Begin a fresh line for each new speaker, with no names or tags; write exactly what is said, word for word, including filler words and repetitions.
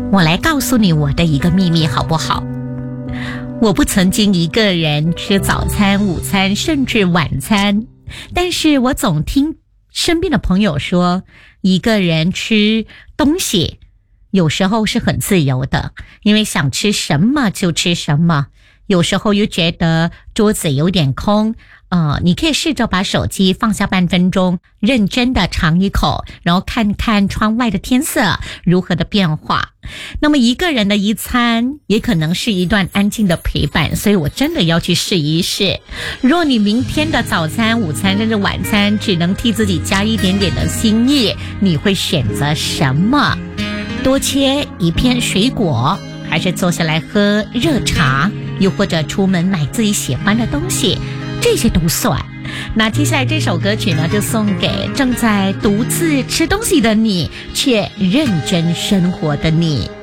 我来告诉你我的一个秘密好不好？我不曾经一个人吃早餐、午餐甚至晚餐，但是我总听身边的朋友说，一个人吃东西有时候是很自由的，因为想吃什么就吃什么，有时候又觉得桌子有点空，呃，你可以试着把手机放下半分钟，认真的尝一口，然后看看窗外的天色如何的变化。那么一个人的一餐也可能是一段安静的陪伴，所以我真的要去试一试。若你明天的早餐、午餐甚至晚餐只能替自己加一点点的心意，你会选择什么？多切一片水果，还是坐下来喝热茶，又或者出门买自己喜欢的东西，这些都算。那接下来这首歌曲呢，就送给正在独自吃东西的你，却认真生活的你。